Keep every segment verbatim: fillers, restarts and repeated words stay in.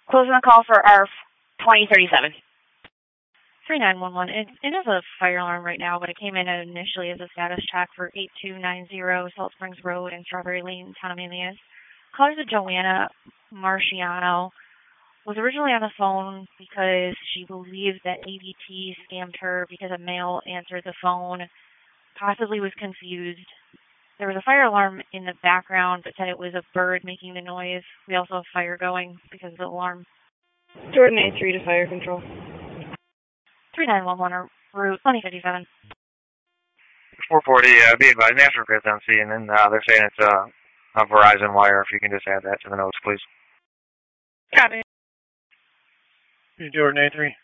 Closing the call for R F twenty thirty-seven. three nine one one. It, it is a fire alarm right now, but it came in initially as a status check for eight two nine zero Salt Springs Road in Strawberry Lane, Town of Manlius. Caller to Joanna Marciano was originally on the phone because she believed that A B T scammed her because a male answered the phone, possibly was confused. There was a fire alarm in the background that said it was a bird making the noise. We also have fire going because of the alarm. Jordan A three to fire control. three nine one one or Route twenty fifty-seven. four forty, uh, be advised, National Grid's on scene, and uh, they're saying it's uh, a Verizon wire. If you can just add that to the notes, please. Copy. Jordan A three.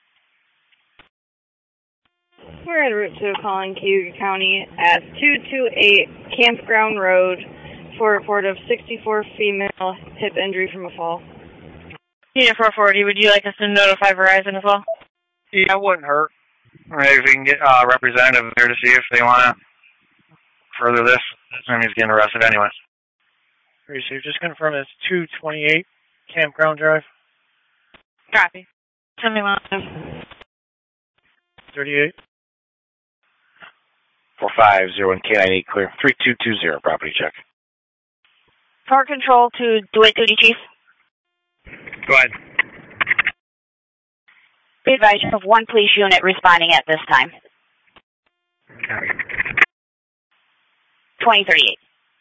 We're at Route two calling Cayuga County at two two eight Campground Road for a report of sixty-four female hip injury from a fall. Unit four forty, would you like us to notify Verizon as well? Yeah, it wouldn't hurt. Maybe we can get a uh, representative there to see if they want to further this. I mean, he's getting arrested anyways. Receive. Just confirm it's two twenty-eight Campground Drive. Copy. Tell me one. thirty-eight. four five zero one K ninety-eight clear. three two two zero property check. Power control to Dwight Duty Chief. Go ahead. Be advised, you have one police unit responding at this time. Okay. twenty thirty-eight.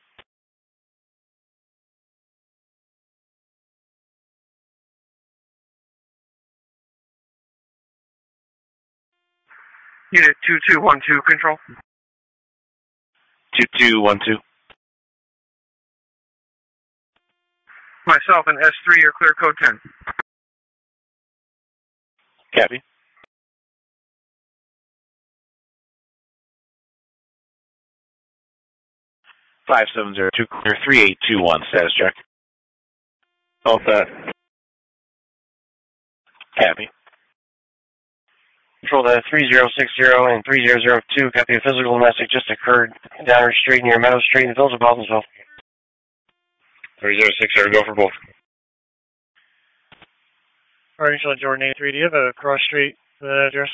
Unit two two one two, control. two two one two. Myself and S three are clear code ten. Copy. five seven zero two clear. three eight two one status check. All set. Copy. Control to three zero six zero and three zero zero two. Copy. A physical domestic just occurred down our street near Meadow Street in the village of Baldwinsville. three zero six zero, go for both. Original Jordan A three, do you have a cross street for that address?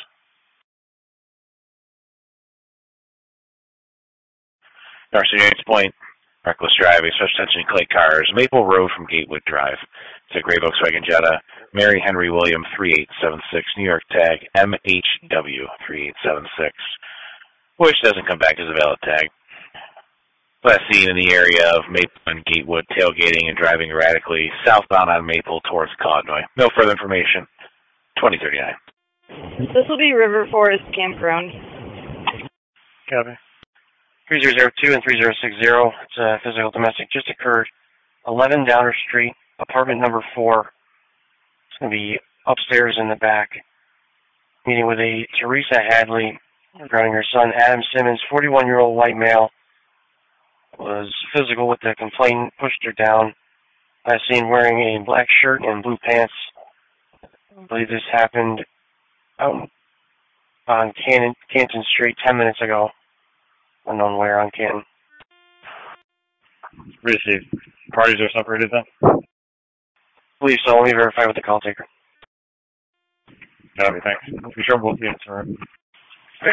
Narcy James Point, reckless driving, special attention to clay cars, Maple Road from Gatewood Drive. It's a gray Volkswagen Jetta, Mary Henry William three eight seven six, New York tag M H W three eight seven six, which doesn't come back as a valid tag. Last seen in the area of Maple and Gatewood, tailgating and driving erratically southbound on Maple towards Codnoy. No further information. twenty thirty-nine. This will be River Forest Campground. Copy. three zero zero two and three zero six zero. It's a physical domestic just occurred. eleven Downer Street, apartment number four. It's going to be upstairs in the back. Meeting with a Teresa Hadley regarding her son, Adam Simmons, forty-one-year-old white male. Was physical with the complainant, pushed her down. Last seen wearing a black shirt and blue pants. I believe this happened out on Canton, Canton Street ten minutes ago. Unknown where on Canton. Received. Parties are separated then? I believe so. Let me verify with the call taker. Copy, thanks. Be sure both units are in. Okay.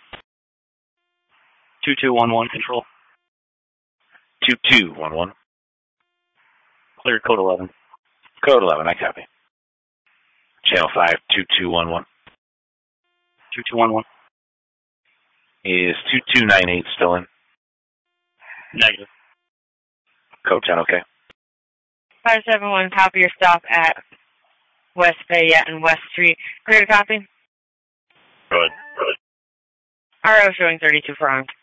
two two one one, control. two two one one. Cleared code eleven. Code eleven, I copy. Channel five, two two one one. two two one one. Is two two nine eight still in? Negative. Code ten, okay. five seven one, copy your stop at West Fayette and West Street. Clear to copy? Good, good. R O showing thirty-two for armed.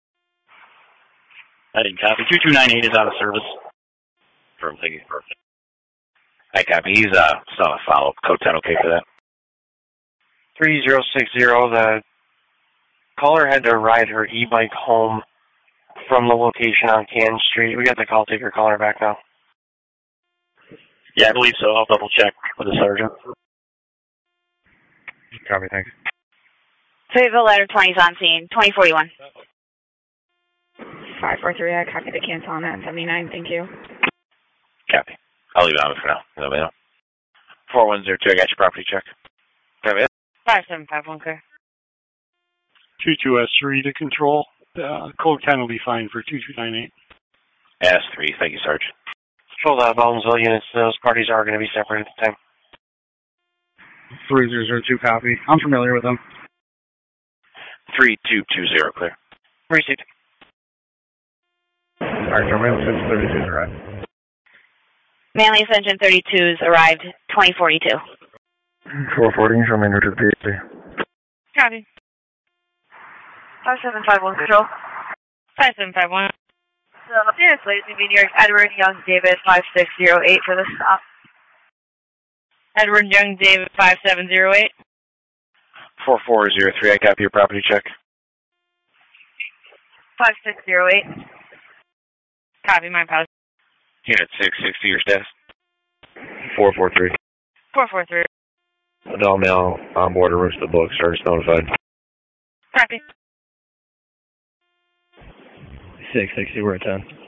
I didn't copy. two two nine eight is out of service. Firm, thank you. Perfect. I copy. He's uh, still on a follow-up. Code ten, okay for that? three zero six zero, the caller had to ride her e-bike home from the location on Canton Street. We got the call taker calling her back now. Yeah, I believe so. I'll double check with the sergeant. Copy, thanks. Fayetteville Ladder twenty is on scene. twenty forty-one. five four three, I copy the cancel on that seventy-nine, thank you. Copy. I'll leave it on for now. Let me know. four one zero two, I got your property check. Private. five seven five one, clear. two two S three to control. Uh, code ten will be fine for two two nine eight. S three, thank you, Sarge. Control the Baldwinsville units. Those parties are going to be separate at the time. three zero zero two, copy. I'm familiar with them. three two two zero, clear. Received. Alright, so Manly Ascension thirty-two's arrived. Manly Ascension thirty-two's arrived, twenty forty-two. four forty, show me to the P H D. Copy. five seven five one, control. five seven five one. So, seriously, it's going to be New York Edward Young David five six zero eight for the stop. Edward Young David five seven zero eight. four four zero three, I copy your property check. five six zero eight. Copy, my pause. Unit six sixty, your status. four four three. four four three. Adult male on board, rooms the book, service notified. Copy. six sixty, we're at ten.